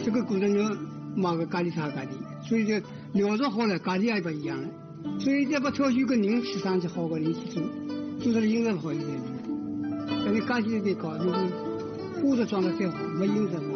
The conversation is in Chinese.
这个过程中买个咖喱差咖喱，所以就料子好了，咖喱也不一样了。所以要把挑选个人气上去好个人去做，做出来音色好一点。但是咖喱得搞，如果货子装的再好，没音色嘛。